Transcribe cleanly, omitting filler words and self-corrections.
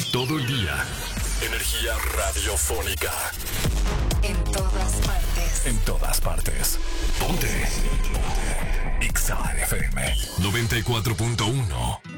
Todo el día. Energía radiofónica. En todas partes. En todas partes. Ponte. Ponte. Exa FM 94.1.